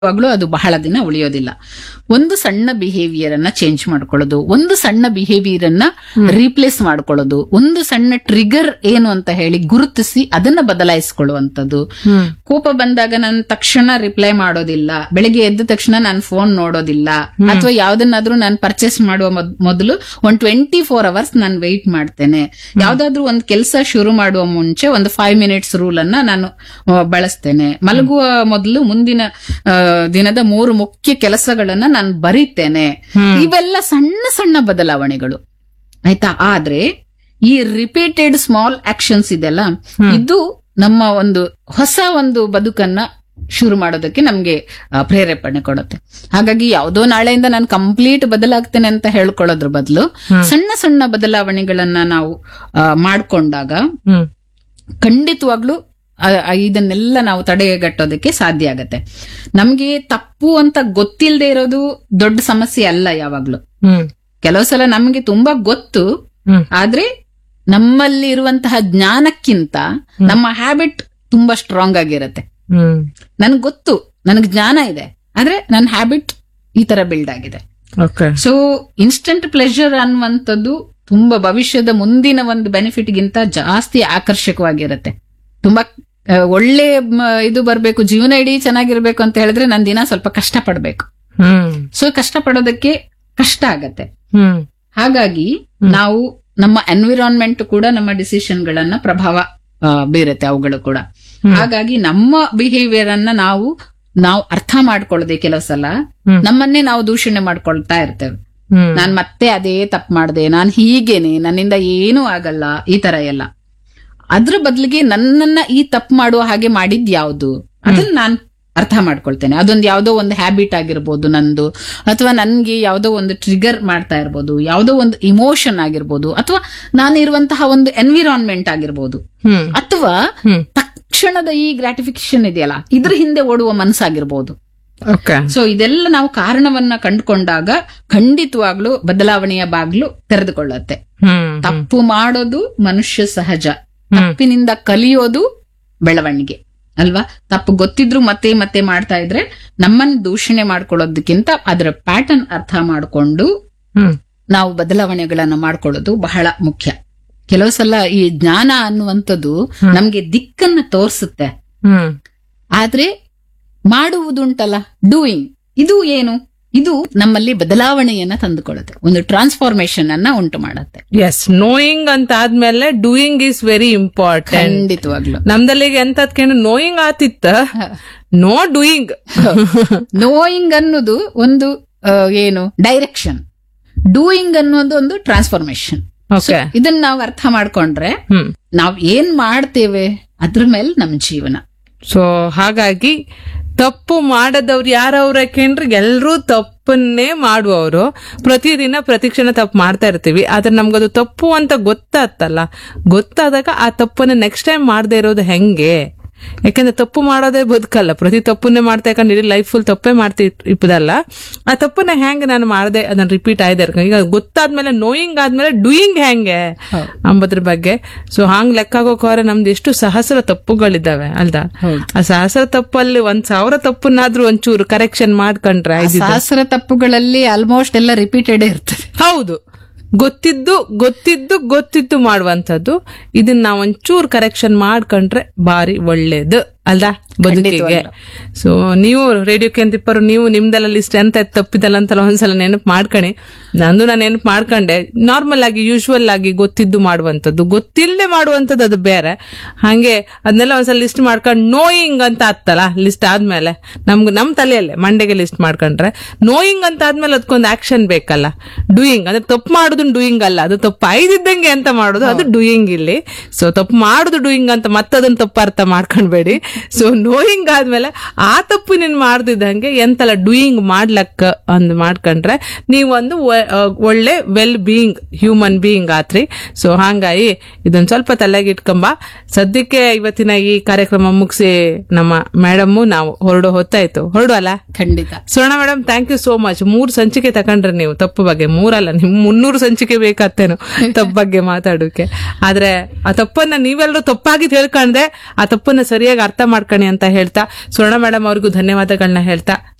ಯಾವಾಗ್ಲೂ ಅದು ಬಹಳ ದಿನ ಉಳಿಯೋದಿಲ್ಲ. ಒಂದು ಸಣ್ಣ ಬಿಹೇವಿಯರ್ ಅನ್ನ ಚೇಂಜ್ ಮಾಡ್ಕೊಳ್ಳೋದು, ಒಂದು ಸಣ್ಣ ಬಿಹೇವಿಯರ್ ಅನ್ನ ರೀಪ್ಲೇಸ್ ಮಾಡ್ಕೊಳ್ಳೋದು, ಒಂದು ಸಣ್ಣ ಟ್ರಿಗರ್ ಏನು ಅಂತ ಹೇಳಿ ಗುರುತಿಸಿ ಅದನ್ನ ಬದಲಾಯಿಸಿಕೊಳ್ಳುವಂಥದ್ದು. ಕೋಪ ಬಂದಾಗ ನಾನು ತಕ್ಷಣ ರಿಪ್ಲೈ ಮಾಡೋದಿಲ್ಲ, ಬೆಳಿಗ್ಗೆ ಎದ್ದ ತಕ್ಷಣ ನಾನು ಫೋನ್ ನೋಡೋದಿಲ್ಲ, ಅಥವಾ ಯಾವ್ದನ್ನಾದ್ರೂ ನಾನು ಪರ್ಚೇಸ್ ಮಾಡುವ ಮೊದಲು 24 ಅವರ್ಸ್ ನಾನು ವೆಯ್ಟ್ ಮಾಡ್ತೇನೆ. ಯಾವ್ದಾದ್ರು ಒಂದು ಕೆಲಸ ಶುರು ಮಾಡುವ ಮುಂಚೆ ಒಂದು 5 ಮಿನಿಟ್ಸ್ ರೂಲ್ ಅನ್ನ ನಾನು ಬಳಸ್ತೇನೆ. ಮಲಗುವ ಮೊದಲು ಮುಂದಿನ ದಿನದ 3 ಮುಖ್ಯ ಕೆಲಸಗಳನ್ನ ನಾನು ಬರೀತೇನೆ. ಇವೆಲ್ಲ ಸಣ್ಣ ಸಣ್ಣ ಬದಲಾವಣೆಗಳು, ಆಯ್ತಾ. ಆದ್ರೆ ಈ ರಿಪೀಟೆಡ್ ಸ್ಮಾಲ್ ಆಕ್ಷನ್ಸ್ ಇದೆಲ್ಲ, ಇದು ನಮ್ಮ ಒಂದು ಹೊಸ ಒಂದು ಬದುಕನ್ನ ಶುರು ಮಾಡೋದಕ್ಕೆ ನಮ್ಗೆ ಪ್ರೇರೇಪಣೆ ಕೊಡುತ್ತೆ. ಹಾಗಾಗಿ ಯಾವುದೋ ನಾಳೆಯಿಂದ ನಾನು ಕಂಪ್ಲೀಟ್ ಬದಲಾಗ್ತೇನೆ ಅಂತ ಹೇಳ್ಕೊಳ್ಳೋದ್ರ ಬದಲು ಸಣ್ಣ ಸಣ್ಣ ಬದಲಾವಣೆಗಳನ್ನ ನಾವು ಮಾಡ್ಕೊಂಡಾಗ ಖಂಡಿತವಾಗ್ಲೂ ಇದನ್ನೆಲ್ಲ ನಾವು ತಡೆಗಟ್ಟೋದಕ್ಕೆ ಸಾಧ್ಯ ಆಗತ್ತೆ. ನಮ್ಗೆ ತಪ್ಪು ಅಂತ ಗೊತ್ತಿಲ್ಲದೆ ಇರೋದು ದೊಡ್ಡ ಸಮಸ್ಯೆ ಅಲ್ಲ. ಯಾವಾಗ್ಲೂ ಕೆಲವು ಸಲ ನಮ್ಗೆ ತುಂಬಾ ಗೊತ್ತು, ಆದ್ರೆ ನಮ್ಮಲ್ಲಿ ಇರುವಂತಹ ಜ್ಞಾನಕ್ಕಿಂತ ನಮ್ಮ ಹ್ಯಾಬಿಟ್ ತುಂಬಾ ಸ್ಟ್ರಾಂಗ್ ಆಗಿರತ್ತೆ. ನನ್ಗೆ ಗೊತ್ತು, ನನಗ್ ಜ್ಞಾನ ಇದೆ, ಆದ್ರೆ ನನ್ನ ಹ್ಯಾಬಿಟ್ ಈ ತರ ಬಿಲ್ಡ್ ಆಗಿದೆ. ಸೊ ಇನ್ಸ್ಟಂಟ್ ಪ್ಲೆಷರ್ ಅನ್ನುವಂಥದ್ದು ತುಂಬಾ ಭವಿಷ್ಯದ ಮುಂದಿನ ಒಂದು ಬೆನಿಫಿಟ್ಗಿಂತ ಜಾಸ್ತಿ ಆಕರ್ಷಕವಾಗಿರುತ್ತೆ. ತುಂಬಾ ಒಳ್ಳೆ ಇದು ಬರ್ಬೇಕು, ಜೀವನ ಇಡೀ ಚೆನ್ನಾಗಿರ್ಬೇಕು ಅಂತ ಹೇಳಿದ್ರೆ ನಾನು ದಿನ ಸ್ವಲ್ಪ ಕಷ್ಟ ಪಡ್ಬೇಕು. ಸೊ ಕಷ್ಟ ಪಡೋದಕ್ಕೆ ಕಷ್ಟ ಆಗತ್ತೆ. ಹಾಗಾಗಿ ನಾವು ನಮ್ಮ ಎನ್ವಿರಾನ್ಮೆಂಟ್ ಕೂಡ ನಮ್ಮ ಡಿಸಿಷನ್ ಗಳನ್ನ ಪ್ರಭಾವ ಬೀರುತ್ತೆ, ಅವುಗಳು ಕೂಡ. ಹಾಗಾಗಿ ನಮ್ಮ ಬಿಹೇವಿಯರ್ ಅನ್ನ ನಾವು ಅರ್ಥ ಮಾಡ್ಕೊಳ್ಳದೆ ಕೆಲವು ಸಲ ನಮ್ಮನ್ನೇ ನಾವು ದೂಷಣೆ ಮಾಡ್ಕೊಳ್ತಾ ಇರ್ತೇವೆ. ನಾನ್ ಮತ್ತೆ ಅದೇ ತಪ್ಪು ಮಾಡ್ದೆ, ನಾನ್ ಹೀಗೇನೆ, ನನ್ನಿಂದ ಏನೂ ಆಗಲ್ಲ, ಈ ತರ ಎಲ್ಲ. ಅದ್ರ ಬದಲಿಗೆ ನನ್ನನ್ನ ಈ ತಪ್ಪು ಮಾಡುವ ಹಾಗೆ ಮಾಡಿದ್ ಯಾವ್ದು ಅದನ್ನ ನಾನ್ ಅರ್ಥ ಮಾಡ್ಕೊಳ್ತೇನೆ. ಅದೊಂದು ಯಾವ್ದೋ ಒಂದು ಹ್ಯಾಬಿಟ್ ಆಗಿರ್ಬೋದು ನಂದು, ಅಥವಾ ನನ್ಗೆ ಯಾವ್ದೋ ಒಂದು ಟ್ರಿಗರ್ ಮಾಡ್ತಾ ಇರ್ಬೋದು, ಯಾವ್ದೋ ಒಂದು ಇಮೋಷನ್ ಆಗಿರ್ಬೋದು, ಅಥವಾ ನಾನಿರುವಂತಹ ಒಂದು ಎನ್ವಿರಾನ್ಮೆಂಟ್ ಆಗಿರ್ಬೋದು, ಅಥವಾ ತಕ್ಷಣದ ಈ ಗ್ರಾಟಿಫಿಕೇಶನ್ ಇದೆಯಲ್ಲ ಇದ್ರ ಹಿಂದೆ ಓಡುವ ಮನಸ್ಸಾಗಿರ್ಬೋದು. ಸೊ ಇದೆಲ್ಲ ನಾವು ಕಾರಣವನ್ನ ಕಂಡುಕೊಂಡಾಗ ಖಂಡಿತವಾಗ್ಲೂ ಬದಲಾವಣೆಯ ಬಾಗ್ಲು ತೆರೆದುಕೊಳ್ಳುತ್ತೆ. ತಪ್ಪು ಮಾಡೋದು ಮನುಷ್ಯ ಸಹಜ, ತಪ್ಪಿನಿಂದ ಕಲಿಯೋದು ಬೆಳವಣಿಗೆ ಅಲ್ವಾ. ತಪ್ಪು ಗೊತ್ತಿದ್ರು ಮತ್ತೆ ಮತ್ತೆ ಮಾಡ್ತಾ ಇದ್ರೆ ನಮ್ಮನ್ನ ದೂಷಣೆ ಮಾಡ್ಕೊಳ್ಳೋದಕ್ಕಿಂತ ಅದರ ಪ್ಯಾಟರ್ನ್ ಅರ್ಥ ಮಾಡ್ಕೊಂಡು ನಾವು ಬದಲಾವಣೆಗಳನ್ನ ಮಾಡ್ಕೊಳ್ಳೋದು ಬಹಳ ಮುಖ್ಯ. ಕೆಲವು ಸಲ ಈ ಜ್ಞಾನ ಅನ್ನುವಂಥದ್ದು ನಮ್ಗೆ ದಿಕ್ಕನ್ನ ತೋರಿಸುತ್ತೆ, ಆದ್ರೆ ಮಾಡುವುದುಂಟಲ್ಲ ಡೂಯಿಂಗ್, ಇದು ಏನು, ಇದು ನಮ್ಮಲ್ಲಿ ಬದಲಾವಣೆಯನ್ನ ತಂದುಕೊಳ್ಳುತ್ತೆ, ಒಂದು ಟ್ರಾನ್ಸ್ಫಾರ್ಮೇಶನ್ ಅನ್ನ ಉಂಟು ಮಾಡುತ್ತೆ. ಎಸ್, ನೋಯಿಂಗ್ ಅಂತ ಆದ್ಮೇಲೆ ಡೂಯಿಂಗ್ ಈಸ್ ವೆರಿ ಇಂಪಾರ್ಟೆಂಟ್. ಖಂಡಿತವಾಗ್ಲು ನಮ್ದಲ್ಲಿ ಎಂತದ್ಕೇನು ನೋಯಿಂಗ್ ಆತಿತ್ತ, ನೋ ಡೂಯಿಂಗ್. ನೋಯಿಂಗ್ ಅನ್ನೋದು ಒಂದು ಏನು ಡೈರೆಕ್ಷನ್, ಡೂಯಿಂಗ್ ಅನ್ನೋದು ಒಂದು ಟ್ರಾನ್ಸ್ಫಾರ್ಮೇಶನ್. ಇದನ್ನ ನಾವು ಅರ್ಥ ಮಾಡ್ಕೊಂಡ್ರೆ ನಾವ್ ಏನ್ ಮಾಡ್ತೇವೆ ಅದ್ರ ಮೇಲೆ ನಮ್ ಜೀವನ. ಸೊ ಹಾಗಾಗಿ ತಪ್ಪು ಮಾಡದವ್ರು ಯಾರವ್ರ ಕೇಂದ್ರ ಎಲ್ರೂ ತಪ್ಪನ್ನೇ ಮಾಡುವವರು. ಪ್ರತಿದಿನ ಪ್ರತಿಕ್ಷಣ ತಪ್ಪು ಮಾಡ್ತಾ ಇರ್ತೀವಿ, ಆದ್ರೆ ನಮ್ಗದು ತಪ್ಪು ಅಂತ ಗೊತ್ತಾದಾಗ ಆ ತಪ್ಪನ್ನ ನೆಕ್ಸ್ಟ್ ಟೈಮ್ ಮಾಡದೇ ಇರೋದು ಹೆಂಗೆ? ಯಾಕಂದ್ರೆ ತಪ್ಪು ಮಾಡೋದೇ ಬದುಕಲ್ಲ, ಪ್ರತಿ ತಪ್ಪನ್ನೇ ಮಾಡ್ತಾ, ಯಾಕಂದ್ರೆ ಇಡೀ ಲೈಫ್ ಫುಲ್ ತಪ್ಪೇ ಇಪ್ಪದಲ್ಲ. ಆ ತಪ್ಪನ್ನ ಹೆಂಗೆ ನಾನು ಮಾಡದೆ ಅದನ್ನ ರಿಪೀಟ್ ಆಯ್ದೆ ಈಗ ಗೊತ್ತಾದ್ಮೇಲೆ, ನೋಯಿಂಗ್ ಆದ್ಮೇಲೆ ಡೂಯಿಂಗ್ ಹೆಂಗೆ ಅಂಬದ್ರ ಬಗ್ಗೆ. ಸೊ ಹಾಂಗ್ ಲೆಕ್ಕ ಹಾಕೋಕೋರೆ ನಮ್ದು ಎಷ್ಟು ಸಹಸ್ರ ತಪ್ಪುಗಳಿದ್ದಾವೆ ಅಲ್ದಾ. ಆ ಸಹಸ್ರ ತಪ್ಪಲ್ಲಿ 1000 ತಪ್ಪನ್ನಾದ್ರೂ ಒಂಚೂರು ಕರೆಕ್ಷನ್ ಮಾಡ್ಕೊಂಡ್ರೆ, ಸಹಸ್ರ ತಪ್ಪುಗಳಲ್ಲಿ ಆಲ್ಮೋಸ್ಟ್ ಎಲ್ಲ ರಿಪೀಟೆಡ್ ಇರ್ತದೆ. ಹೌದು, ಗೊತ್ತಿದ್ದು ಮಾಡುವಂತದ್ದು. ಇದನ್ನ ನಾವ್ ಒಂಚೂರು ಕರೆಕ್ಷನ್ ಮಾಡ್ಕೊಂಡ್ರೆ ಬಾರಿ ಒಳ್ಳೇದು ಅಲ್ದಾ ಬದುಕಿಗೆ. ಸೊ ನೀವು ರೇಡಿಯೋ ಕೇಂದ್ರಿಪ್ಪರು, ನೀವು ನಿಮ್ದೆಲ್ಲ ಲಿಸ್ಟ್ ಎಂತ ತಪ್ಪಿದಲ್ಲ ಅಂತೆಲ್ಲ ಒಂದ್ಸಲ ನೆನಪು ಮಾಡ್ಕಣಿ. ನಾನು ನೆನಪು ಮಾಡ್ಕೊಂಡೆ. ನಾರ್ಮಲ್ ಆಗಿ ಯೂಶುವಲ್ ಆಗಿ ಗೊತ್ತಿದ್ದು ಮಾಡುವಂತದ್ದು, ಗೊತ್ತಿಲ್ಲದೆ ಮಾಡುವಂತದ್ದು ಅದು ಬೇರೆ. ಹಂಗೆ ಅದನ್ನೆಲ್ಲ ಒಂದ್ಸಲ ಲಿಸ್ಟ್ ಮಾಡ್ಕೊಂಡು ನೋಯಿಂಗ್ ಅಂತ ಆತ್ತಲ್ಲ, ಲಿಸ್ಟ್ ಆದ್ಮೇಲೆ ನಮ್ ತಲೆಯಲ್ಲೇ ಮಂಡೆಗೆ ಲಿಸ್ಟ್ ಮಾಡ್ಕೊಂಡ್ರೆ, ನೋಯಿಂಗ್ ಅಂತ ಆದ್ಮೇಲೆ ಅದಕ್ಕೊಂದು ಆಕ್ಷನ್ ಬೇಕಲ್ಲ. ಡೂಯಿಂಗ್ ಅಂದ್ರೆ ತಪ್ಪು ಮಾಡುದು ಡೂಯಿಂಗ್ ಅಲ್ಲ, ಅದು ತಪ್ಪು ಐದಿದ್ದಂಗೆ ಅಂತ ಮಾಡೋದು, ಅದು ಡೂಯಿಂಗ್ ಇಲ್ಲಿ. ಸೊ ತಪ್ಪು ಮಾಡುದು ಡೂಯಿಂಗ್ ಅಂತ ಮತ್ತದನ್ನ ತಪ್ಪು ಅರ್ಥ ಮಾಡ್ಕೊಂಡ್ಬೇಡಿ. ಸೊ ನೋಯಿಂಗ್ ಆದ್ಮೇಲೆ ಆ ತಪ್ಪು ನೀನ್ ಮಾಡ್ದಿದ್ದಂಗೆ ಎಂತಲ್ಲ ಡೂಯಿಂಗ್ ಮಾಡ್ಲಕ್ಕ ಅಂದ್ ಮಾಡ್ಕೊಂಡ್ರೆ ನೀವೊಂದು ಒಳ್ಳೆ ವೆಲ್ ಬೀಯಿಂಗ್ ಹ್ಯೂಮನ್ ಬೀಯಿಂಗ್ ಆತ್ರಿ. ಸೊ ಹಾಗಾಗಿ ಇದೊಂದ್ ಸ್ವಲ್ಪ ತಲೆಗೆ ಇಟ್ಕೊಂಬ. ಸದ್ಯಕ್ಕೆ ಇವತ್ತಿನ ಈ ಕಾರ್ಯಕ್ರಮ ಮುಗಿಸಿ ನಮ್ಮ ಮೇಡಮ್ಮು ನಾವು ಹೊರಡು ಅಲ್ಲ. ಖಂಡಿತ ಸುವರ್ಣ madam, thank you so much. 3 ಸಂಚಿಕೆ ತಕೊಂಡ್ರಿ ನೀವು ತಪ್ಪು ಬಗ್ಗೆ. 3 ಅಲ್ಲ, ನಿಮ್ 300 ಸಂಚಿಕೆ ಬೇಕಾತ್ತೇನು ತಪ್ಪು ಬಗ್ಗೆ ಮಾತಾಡೋಕೆ. ಆದ್ರೆ ಆ ತಪ್ಪನ್ನ ನೀವೆಲ್ಲರೂ ತಪ್ಪಾಗಿ ತಿಳ್ಕೊಂಡ್ರೆ, ಆ ತಪ್ಪನ್ನ ಸರಿಯಾಗಿ ಅರ್ಥ ಅರ್ಥ ಮಾಡ್ಕೊಳ್ಳಿ ಅಂತ ಹೇಳ್ತಾ, ಸ್ವರ್ಣ ಮೇಡಮ್ ಅವ್ರಿಗೂ ಧನ್ಯವಾದಗಳನ್ನ ಹೇಳ್ತಾ